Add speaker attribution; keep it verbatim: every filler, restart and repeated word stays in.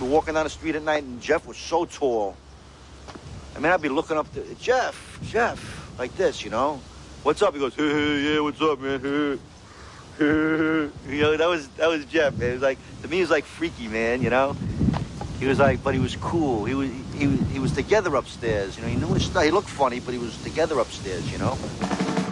Speaker 1: were walking down the street at night, and Jeff was so tall. I mean, I'd be looking up to Jeff, Jeff, like this, you know? What's up? He goes, hey, hey, yeah, what's up, man? Hey, hey. You know, that was that was Jeff, man. It was like, to me, he was like freaky, man, you know? He was like, but he was cool. He was he, he was together upstairs, you know? He knew his stuff. He looked funny, but he was together upstairs, you know?